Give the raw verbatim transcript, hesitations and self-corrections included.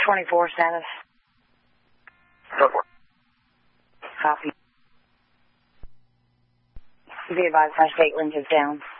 twenty-four status. Go for it. Copy. Be advised, hash gate link is down.